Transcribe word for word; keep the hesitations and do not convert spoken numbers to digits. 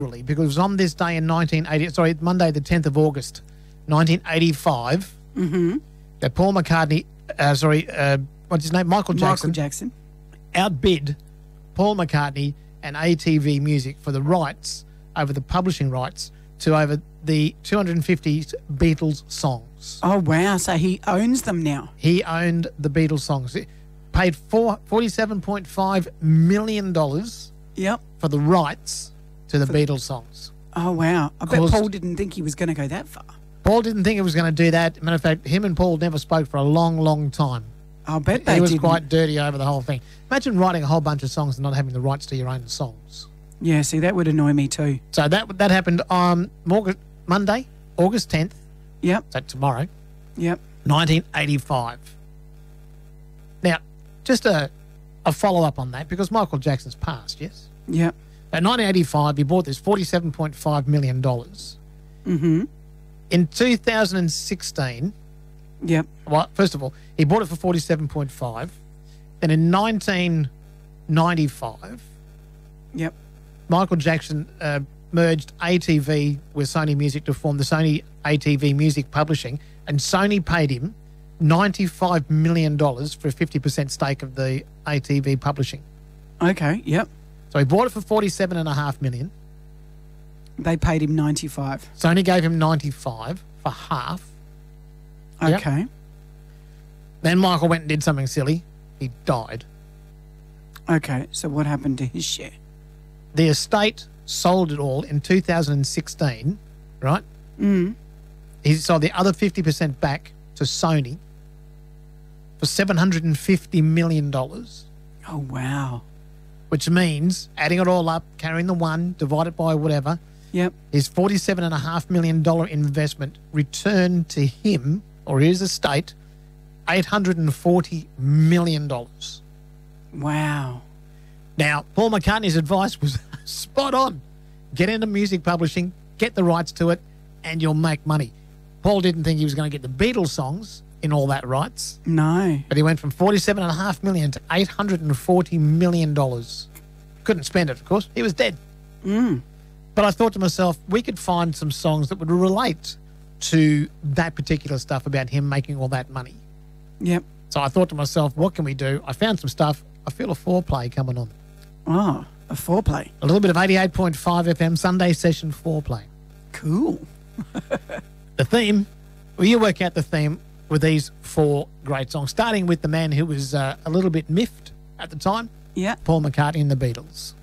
because it was on this day in nineteen eighty, sorry, Monday the tenth of August, nineteen eighty-five, Mm-hmm. that Paul McCartney, uh, sorry, uh, what's his name, Michael Jackson, Michael Jackson. outbid Paul McCartney and A T V Music for the rights over the publishing rights to over the two hundred fifty Beatles songs. Oh, wow. So he owns them now. He owned the Beatles songs. He paid four, forty-seven point five million dollars Yep. for the rights to the Beatles songs. Oh, wow. I bet Caused- Paul didn't think he was going to go that far. Paul didn't think it was going to do that. Matter of fact, him and Paul never spoke for a long, long time. I'll bet they He was didn't. quite dirty over the whole thing. Imagine writing a whole bunch of songs and not having the rights to your own songs. Yeah, see, that would annoy me too. So that that happened on Morgan, Monday, August tenth, Yep, so tomorrow, yep. nineteen eighty-five. Now, just a, a follow-up on that, because Michael Jackson's passed, yes? Yep. In nineteen eighty-five, he bought this forty-seven point five million dollars. Mm-hmm. In two thousand sixteen, Yep. well, first of all, he bought it for forty-seven point five. Then in nineteen ninety-five, Yep. Michael Jackson uh, merged A T V with Sony Music to form the Sony A T V Music Publishing, and Sony paid him ninety-five million dollars for a fifty percent stake of the A T V Publishing. Okay, yep. So he bought it for forty-seven point five million dollars. They paid him ninety-five. Sony gave him ninety-five for half. Yep. Okay. Then Michael went and did something silly. He died. Okay, so what happened to his share? The estate sold it all in two thousand sixteen, right? Mm. He sold the other fifty percent back to Sony for seven hundred fifty million dollars, Oh, wow. which means, adding it all up, carrying the one, divide it by whatever, Yep. his forty-seven point five million dollars investment returned to him, or his estate, eight hundred forty million dollars. Wow. Now, Paul McCartney's advice was spot on. Get into music publishing, get the rights to it, and you'll make money. Paul didn't think he was going to get the Beatles songs in all that rights, No. but he went from forty-seven point five million dollars to eight hundred forty million dollars. Couldn't spend it, of course. He was dead. Mm. But I thought to myself, we could find some songs that would relate to that particular stuff about him making all that money. Yep. So I thought to myself, what can we do? I found some stuff. I feel a foreplay coming on. Oh, a foreplay. A little bit of eighty-eight point five F M Sunday session foreplay. Cool. The theme, well, you work out the theme with these four great songs, starting with the man who was uh, a little bit miffed at the time, Yeah. Paul McCartney and the Beatles.